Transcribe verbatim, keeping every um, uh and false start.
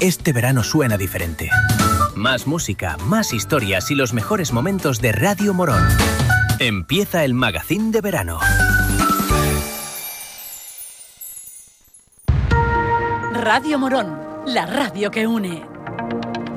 este verano suena diferente. Más música, más historias y los mejores momentos de Radio Morón. Empieza el Magazín de Verano. Radio Morón, la radio que une.